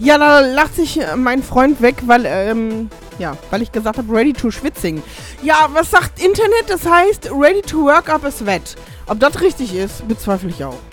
Ja, da lacht sich mein Freund weg, weil ich gesagt habe, ready to schwitzing. Ja, was sagt Internet? Das heißt, ready to work up a sweat. Ob das richtig ist, bezweifle ich auch.